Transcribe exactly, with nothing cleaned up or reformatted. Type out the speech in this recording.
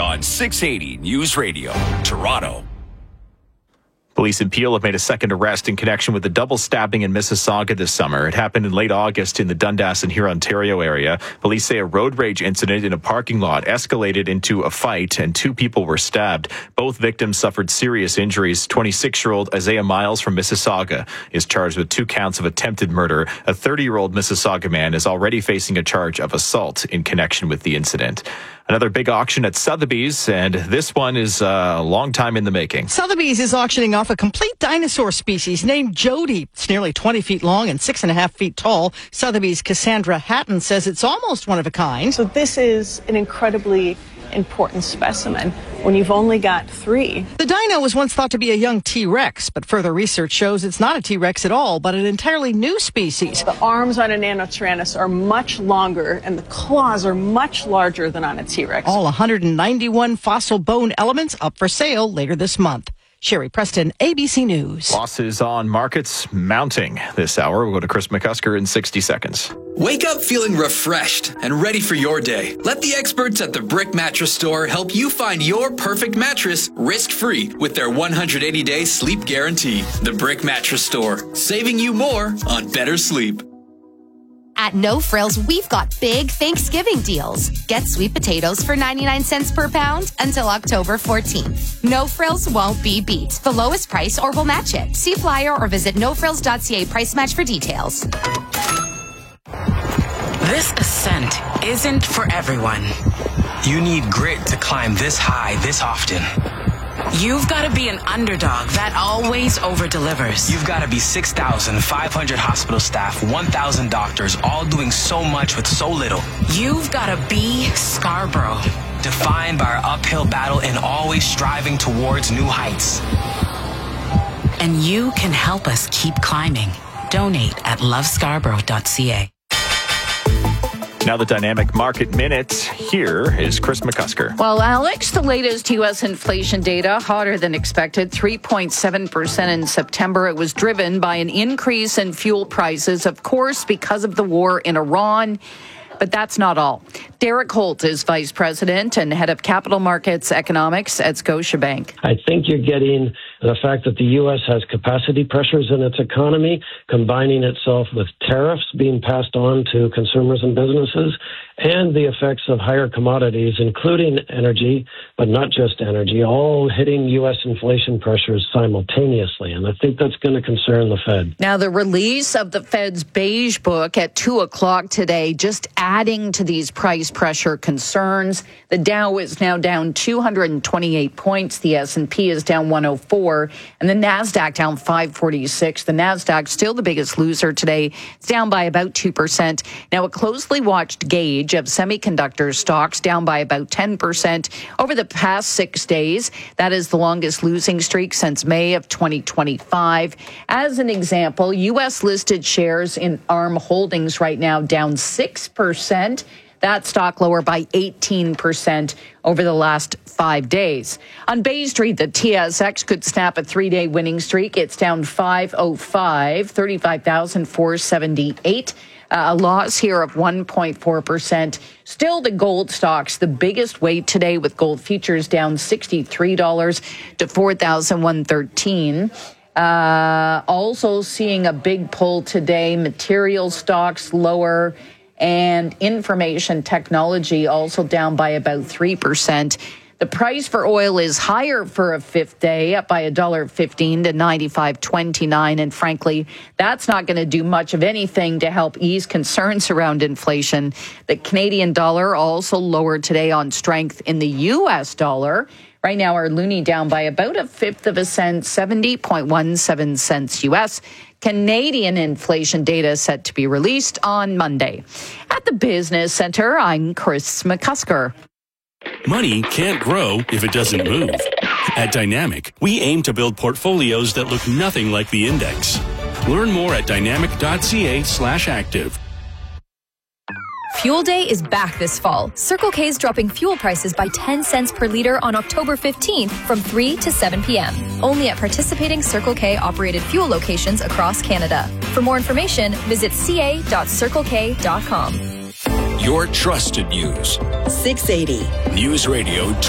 on six eighty News Radio, Toronto. Police in Peel have made a second arrest in connection with the double stabbing in Mississauga this summer. It happened in late August in the Dundas and Huron, Ontario area. Police say a road rage incident in a parking lot escalated into a fight and two people were stabbed. Both victims suffered serious injuries. twenty-six-year-old Isaiah Miles from Mississauga is charged with two counts of attempted murder. A thirty-year-old Mississauga man is already facing a charge of assault in connection with the incident. Another big auction at Sotheby's, and this one is uh, a long time in the making. Sotheby's is auctioning off a complete dinosaur species named Jody. It's nearly twenty feet long and six and a half feet tall. Sotheby's Cassandra Hatton says it's almost one of a kind. So this is an incredibly important specimen when you've only got three. The dino was once thought to be a young T-Rex, but further research shows it's not a T-Rex at all, but an entirely new species. The arms on a Nanotyrannus are much longer and the claws are much larger than on a T-Rex. All one hundred ninety-one fossil bone elements up for sale later this month. Sherry Preston, A B C News. Losses on markets mounting this hour. We'll go to Chris McCusker in sixty seconds. Wake up feeling refreshed and ready for your day. Let the experts at the Brick Mattress Store help you find your perfect mattress risk-free with their one hundred eighty day sleep guarantee. The Brick Mattress Store, saving you more on better sleep. At No Frills, we've got big Thanksgiving deals. Get sweet potatoes for ninety-nine cents per pound until October fourteenth. No Frills won't be beat. The lowest price or we'll match it. See flyer or visit no frills dot c a price match for details. This ascent isn't for everyone. You need grit to climb this high this often. You've got to be an underdog that always over-delivers. You've got to be six thousand five hundred hospital staff, one thousand doctors, all doing so much with so little. You've got to be Scarborough. Defined by our uphill battle and always striving towards new heights. And you can help us keep climbing. Donate at love scarborough dot c a. Now the Dynamic Market Minute. Here is Chris McCusker. Well, Alex, the latest U S inflation data, hotter than expected, three point seven percent in September. It was driven by an increase in fuel prices, of course, because of the war in Iran. But that's not all. Derek Holt is Vice President and Head of Capital Markets Economics at Scotiabank. I think you're getting the fact that the U S has capacity pressures in its economy, combining itself with tariffs being passed on to consumers and businesses, and the effects of higher commodities, including energy, but not just energy, all hitting U S inflation pressures simultaneously. And I think that's going to concern the Fed. Now, the release of the Fed's beige book at two o'clock today, just adding to these price pressure concerns. The Dow is now down two hundred twenty-eight points. The S and P is down one oh four. And the NASDAQ down five forty-six. The NASDAQ still the biggest loser today. It's down by about two percent. Now, a closely watched gauge of semiconductor stocks down by about ten percent over the past six days. That is the longest losing streak since May of twenty twenty-five. As an example, U S listed shares in ARM Holdings right now down six percent. That stock lower by eighteen percent over the last five days. On Bay Street, the T S X could snap a three-day winning streak. It's down five oh five, thirty-five thousand four hundred seventy-eight. Uh, a loss here of one point four percent. Still the gold stocks, the biggest weight today with gold futures down sixty-three dollars to four thousand one hundred thirteen. Uh, also seeing a big pull today, material stocks lower, and information technology also down by about three percent. The price for oil is higher for a fifth day, up by one dollar fifteen to ninety-five twenty-nine. And frankly, that's not going to do much of anything to help ease concerns around inflation. The Canadian dollar also lowered today on strength in the U S dollar. Right now, our loonie down by about a fifth of a cent, seventy point one seven cents U S. Canadian inflation data set to be released on Monday. At the Business Center, I'm Chris McCusker. Money can't grow if it doesn't move. At Dynamic, we aim to build portfolios that look nothing like the index. Learn more at dynamic dot c a slash active. Fuel Day is back this fall. Circle K is dropping fuel prices by ten cents per liter on October fifteenth from three to seven p.m. Only at participating Circle K operated fuel locations across Canada. For more information, visit c a dot circle k dot com. Your trusted news. six eighty News Radio